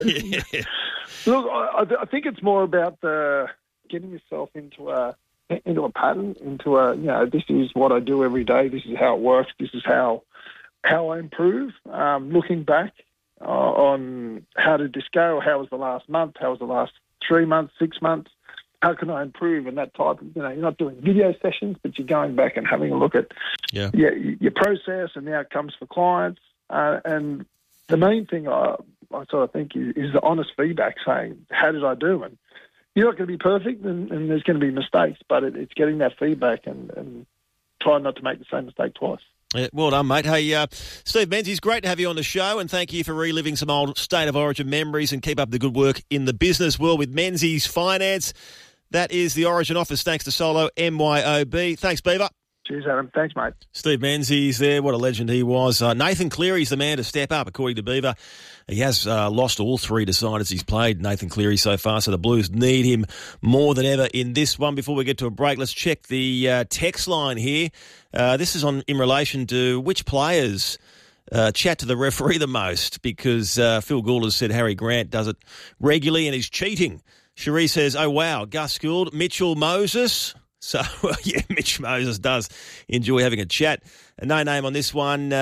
Yeah. Look, I think it's more about getting yourself into a pattern, this is what I do every day. This is how it works. This is how I improve. Looking back on how did this go? How was the last month? How was the last 3 months, 6 months? How can I improve? And that type of, you're not doing video sessions, but you're going back and having a look at your process and the outcomes for clients. And the main thing I sort of think is the honest feedback, saying, how did I do? And you're not going to be perfect, and there's going to be mistakes, but it's getting that feedback and trying not to make the same mistake twice. Yeah, well done, mate. Hey, Steve Menzies, great to have you on the show, and thank you for reliving some old State of Origin memories, and keep up the good work in the business world with Menzies Finance. That is the Origin office, thanks to Solo MYOB. Thanks, Beaver. Cheers, Adam. Thanks, mate. Steve Menzies there, what a legend he was. Nathan Cleary's the man to step up, according to Beaver. He has lost all 3 deciders he's played, Nathan Cleary, so far, so the Blues need him more than ever in this one. Before we get to a break, let's check the text line here. This is in relation to which players chat to the referee the most, because Phil Gould has said Harry Grant does it regularly and he's cheating. Cherie says, oh, wow, Gus Gould, Mitchell Moses. So, yeah, Mitch Moses does enjoy having a chat. No name on this one.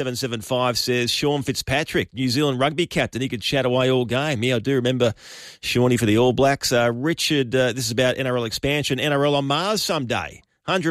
775 says Sean Fitzpatrick, New Zealand rugby captain. He could chat away all game. Yeah, I do remember Shawnee for the All Blacks. Richard, this is about NRL expansion. NRL on Mars someday.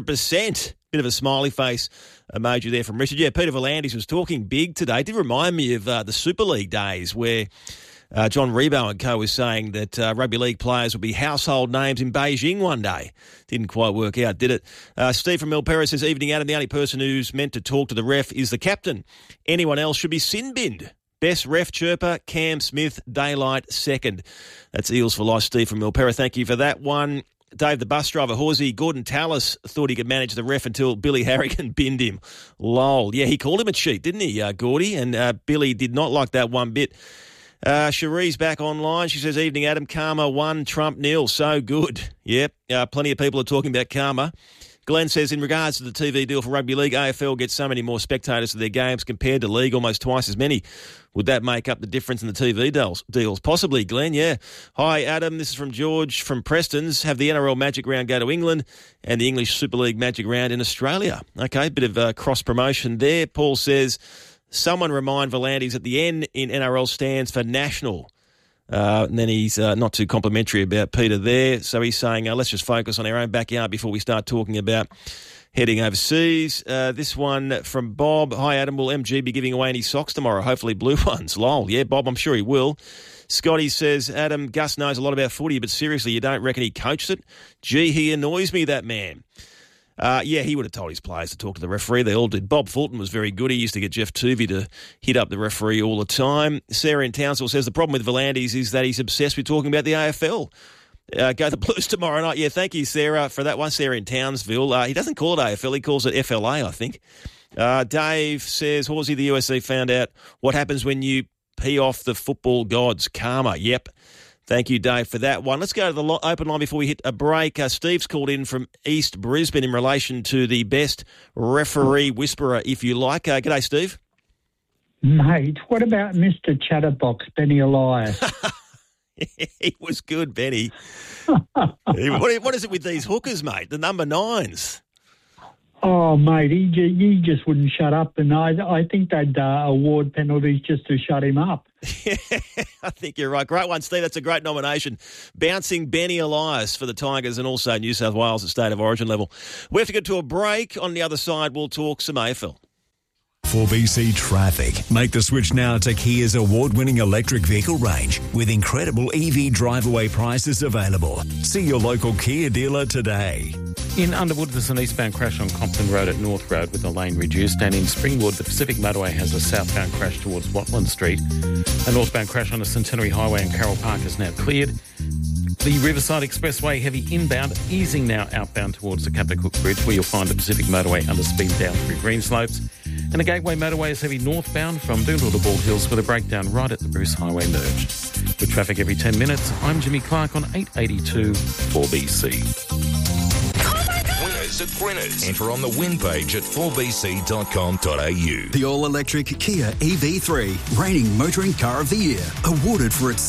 100%. Bit of a smiley face emoji there from Richard. Yeah, Peter V'landys was talking big today. It did remind me of the Super League days where John Rebo and co was saying that rugby league players would be household names in Beijing one day. Didn't quite work out, did it? Steve from Milperra says, evening, Adam. The only person who's meant to talk to the ref is the captain. Anyone else should be sin-binned. Best ref chirper, Cam Smith, daylight second. That's Eels for Life, Steve from Milperra. Thank you for that one. Dave, the bus driver, Horsey, Gordon Tallis thought he could manage the ref until Billy Harrigan binned him. Lol. Yeah, he called him a cheat, didn't he, Gordy? And Billy did not like that one bit. Cherie's back online. She says, evening, Adam. Karma 1, Trump 0. So good. Yep. Plenty of people are talking about Karma. Glenn says, in regards to the TV deal for rugby league, AFL gets so many more spectators to their games compared to league, almost twice as many. Would that make up the difference in the TV deals? Possibly, Glenn, yeah. Hi, Adam. This is from George from Preston's. Have the NRL Magic Round go to England and the English Super League Magic Round in Australia. Okay, bit of cross-promotion there. Paul says, someone remind V'landys at the N in NRL stands for national. And then he's not too complimentary about Peter there. So he's saying, let's just focus on our own backyard before we start talking about heading overseas. This one from Bob. Hi, Adam. Will MG be giving away any socks tomorrow? Hopefully blue ones. Lol. Yeah, Bob, I'm sure he will. Scotty says, Adam, Gus knows a lot about footy, but seriously, you don't reckon he coached it? Gee, he annoys me, that man. Yeah, he would have told his players to talk to the referee. They all did. Bob Fulton was very good. He used to get Jeff Tuvey to hit up the referee all the time. Sarah in Townsville says the problem with V'landys is that he's obsessed with talking about the AFL. Go the Blues tomorrow night. Yeah, thank you, Sarah, for that one. Sarah in Townsville. He doesn't call it AFL. He calls it FLA, I think. Dave says, Horsey, the USC found out what happens when you pee off the football gods. Karma. Yep. Thank you, Dave, for that one. Let's go to the open line before we hit a break. Steve's called in from East Brisbane in relation to the best referee whisperer, if you like. G'day, Steve. Mate, what about Mr. Chatterbox, Benny Elias? He was good, Benny. What is it with these hookers, mate? The number 9s. Oh, mate, he just wouldn't shut up, and I think they'd award penalties just to shut him up. Yeah, I think you're right. Great one, Steve. That's a great nomination. Bouncing Benny Elias for the Tigers and also New South Wales at State of Origin level. We have to get to a break. On the other side, we'll talk some AFL. 4BC Traffic. Make the switch now to Kia's award-winning electric vehicle range with incredible EV drive-away prices available. See your local Kia dealer today. In Underwood, there's an eastbound crash on Compton Road at North Road with the lane reduced, and in Springwood, the Pacific Motorway has a southbound crash towards Watland Street. A northbound crash on the Centenary Highway in Carroll Park is now cleared. The Riverside Expressway heavy inbound, easing now outbound towards the Captain Cook Bridge, where you'll find the Pacific Motorway under speed down through Greenslopes. And the Gateway Motorway is heavy northbound from Doodle to Bald Hills with a breakdown right at the Bruce Highway merge. With traffic every 10 minutes, I'm Jimmy Clark on 882 4BC. at Grinners. Enter on the win page at 4bc.com.au. The all-electric Kia EV3, reigning motoring car of the year, awarded for its